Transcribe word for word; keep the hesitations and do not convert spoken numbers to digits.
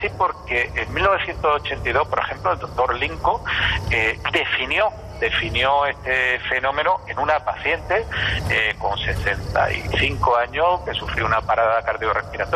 Sí, porque en mil novecientos ochenta y dos, por ejemplo, el doctor Linko eh, definió definió este fenómeno en una paciente eh, con sesenta y cinco años que sufrió una parada cardiorrespiratoria.